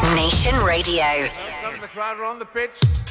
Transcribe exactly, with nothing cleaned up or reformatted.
Nation Radio. Some of the crowd are on the pitch.